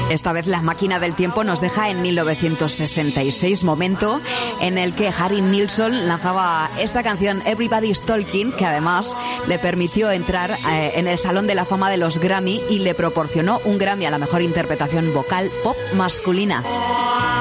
Esta vez la máquina del tiempo nos deja en 1966, momento en el que Harry Nilsson lanzaba esta canción Everybody's Talking, que además le permitió entrar en el Salón de la Fama de los Grammy y le proporcionó un Grammy a la mejor interpretación vocal pop masculina.